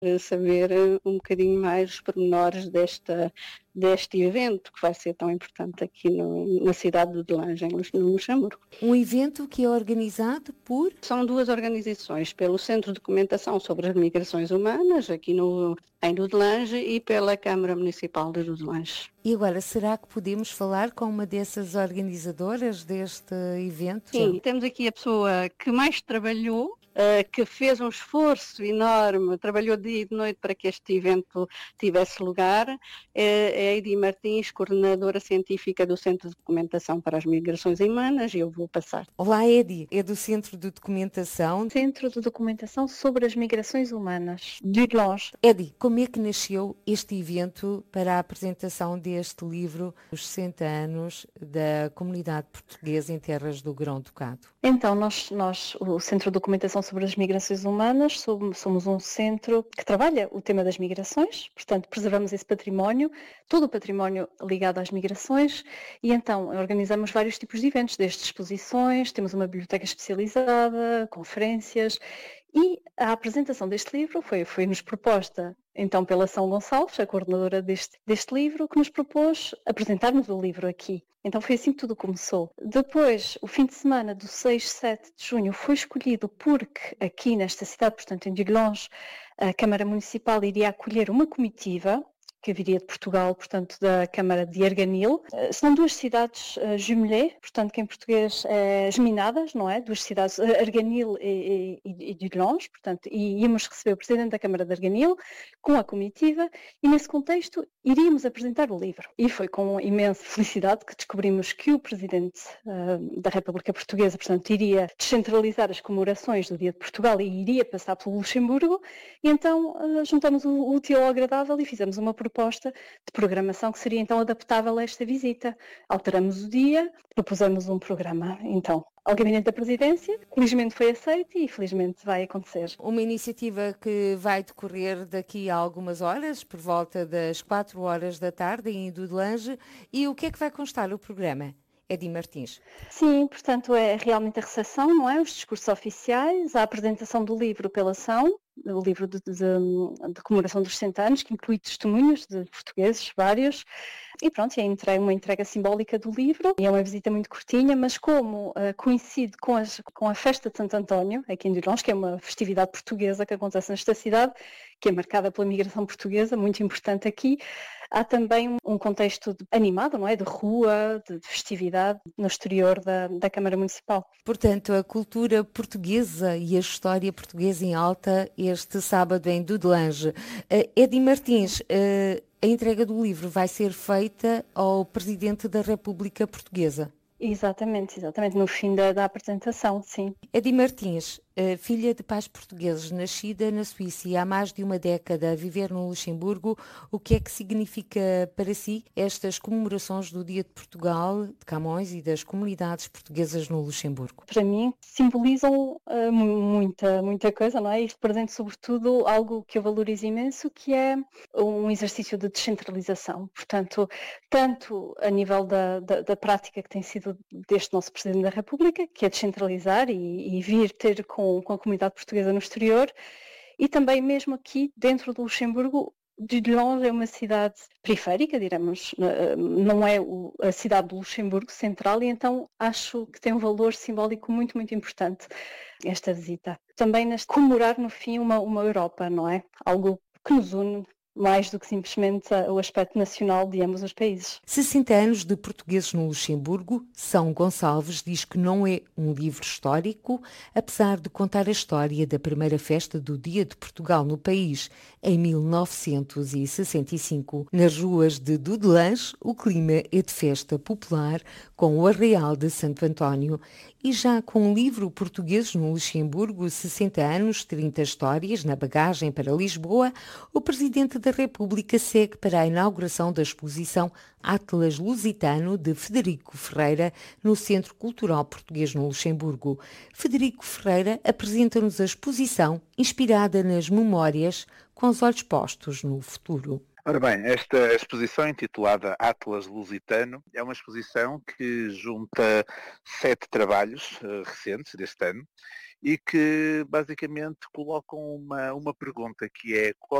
saber um bocadinho mais os pormenores deste evento que vai ser tão importante aqui na cidade de Delange, no Luxemburgo. Um evento que é organizado por? São duas organizações, pelo Centro de Documentação sobre as Migrações Humanas, aqui em Dudelange, e pela Câmara Municipal de Dudelange. E agora, será que podemos falar com uma dessas organizadoras deste evento? Sim, temos aqui a pessoa que mais trabalhou, que fez um esforço enorme, trabalhou dia e de noite para que este evento tivesse lugar, é a Edi Martins, coordenadora científica do Centro de Documentação para as Migrações Humanas, e eu vou passar. Olá, Edi, é do Centro de Documentação. Centro de Documentação sobre as Migrações Humanas, de Delange. Edi, como é que nasceu este evento para a apresentação deste livro, Os 60 anos da comunidade portuguesa em terras do Grão-Ducado? Então, nós, o Centro de Documentação sobre as Migrações Humanas, somos um centro que trabalha o tema das migrações, portanto, preservamos esse património, todo o património ligado às migrações, e então organizamos vários tipos de eventos, desde exposições, temos uma biblioteca especializada, conferências, e a apresentação deste livro foi-nos proposta então pela São Gonçalves, a coordenadora deste livro, que nos propôs apresentarmos o livro aqui. Então foi assim que tudo começou. Depois, o fim de semana do 6, 7 de junho foi escolhido porque aqui nesta cidade, portanto em Dudelange, a Câmara Municipal iria acolher uma comitiva que viria de Portugal, portanto da Câmara de Arganil. São duas cidades jumelé, portanto que em português geminadas, não é? Duas cidades, Arganil e Dudelange, portanto, e íamos receber o Presidente da Câmara de Arganil com a comitiva, e nesse contexto iríamos apresentar o livro. E foi com imensa felicidade que descobrimos que o Presidente da República Portuguesa, portanto, iria descentralizar as comemorações do Dia de Portugal e iria passar pelo Luxemburgo, e então juntamos o útil ao agradável e fizemos uma proposta de programação que seria então adaptável a esta visita. Alteramos o dia, propusemos um programa então ao Gabinete da Presidência, felizmente foi aceito e felizmente vai acontecer. Uma iniciativa que vai decorrer daqui a algumas horas, por volta das 4 horas da tarde em Dudelange. E o que é que vai constar o programa? Edi Martins. Sim, portanto é realmente a recepção, não é? Os discursos oficiais, a apresentação do livro pela ação, o livro de comemoração dos 60 anos, que inclui testemunhos de portugueses, vários, e pronto, é uma entrega simbólica do livro, e é uma visita muito curtinha, mas como coincide com a festa de Santo António, aqui em Dudelange, que é uma festividade portuguesa que acontece nesta cidade, que é marcada pela migração portuguesa, muito importante aqui, há também um contexto animado, não é? De rua, de festividade, no exterior da Câmara Municipal. Portanto, a cultura portuguesa e a história portuguesa em alta este sábado em Dudelange. Edi Martins, a entrega do livro vai ser feita ao Presidente da República Portuguesa. Exatamente, no fim da apresentação, sim. Edi Martins, filha de pais portugueses, nascida na Suíça e há mais de uma década a viver no Luxemburgo, o que é que significa para si estas comemorações do Dia de Portugal, de Camões e das comunidades portuguesas no Luxemburgo? Para mim, simbolizam muita coisa, não é? E representam sobretudo algo que eu valorizo imenso, que é um exercício de descentralização. Portanto, tanto a nível da prática que tem sido deste nosso Presidente da República, que é descentralizar e vir ter com a comunidade portuguesa no exterior, e também mesmo aqui dentro do Luxemburgo. Dudelange é uma cidade periférica, diremos, não é a cidade do Luxemburgo central, e então acho que tem um valor simbólico muito, muito importante esta visita. Também comemorar no fim uma Europa, não é? Algo que nos une mais do que simplesmente o aspecto nacional de ambos os países. 60 anos de portugueses no Luxemburgo, São Gonçalves diz que não é um livro histórico, apesar de contar a história da primeira festa do Dia de Portugal no país, em 1965. Nas ruas de Dudelange, o clima é de festa popular, com o Arraial de Santo António. E já com o livro Portugueses no Luxemburgo, 60 anos, 30 histórias, na bagagem para Lisboa, o Presidente da República segue para a inauguração da exposição Atlas Lusitano de Federico Ferreira no Centro Cultural Português no Luxemburgo. Federico Ferreira apresenta-nos a exposição inspirada nas memórias, com os olhos postos no futuro. Ora bem, esta exposição intitulada Atlas Lusitano é uma exposição que junta 7 trabalhos recentes deste ano e que basicamente colocam uma pergunta que é: qual